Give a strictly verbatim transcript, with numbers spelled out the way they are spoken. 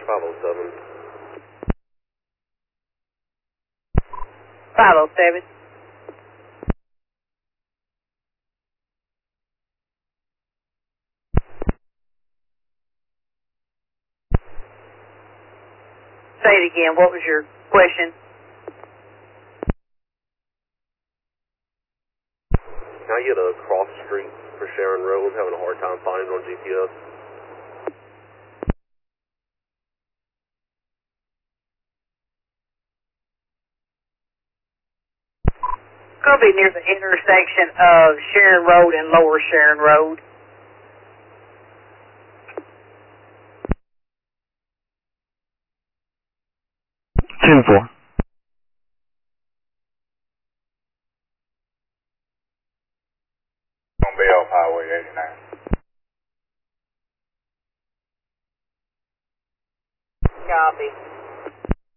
five oh seven. five oh seven. Say it again. What was your question? Can I get a cross street for Sharon Road? I'm having a hard time finding it on G P S. Could be near the intersection of Sharon Road and Lower Sharon Road. ten four. On Bay off Highway eighty-nine. Copy.